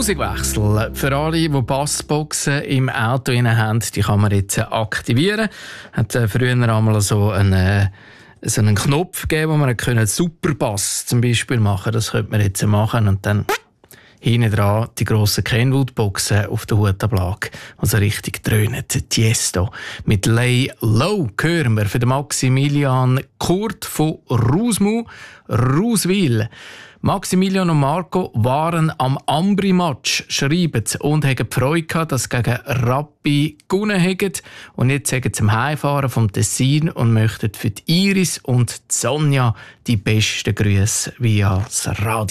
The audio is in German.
Musikwechsel. Für alle, die Bassboxen im Auto haben, die kann man jetzt aktivieren. Hat früher einmal so einen Knopf gegeben, wo man Superbass zum Beispiel machen. Das könnte man jetzt machen und dann hinten dran die grossen Kenwood-Boxen auf der Hutablage, also richtig dröhnen. Tiesto mit «Lay Low» hören wir für den Maximilian Kurt von Ruswil. Maximilian und Marco waren am Ambri-Match, schreiben und haben die Freude gehabt, dass sie gegen Rappi gewonnen haben. Und jetzt sagen sie zum Heimfahren vom Tessin und möchten für die Iris und die Sonja die besten Grüße via das Radio.